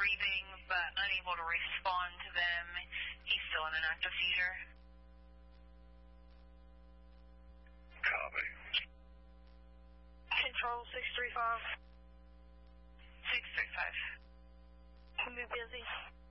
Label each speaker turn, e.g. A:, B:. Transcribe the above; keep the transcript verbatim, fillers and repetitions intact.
A: breathing but unable to respond to them. He's still in an active seizure.
B: Copy.
C: Control six three five.
A: six three five.
C: Can we be busy?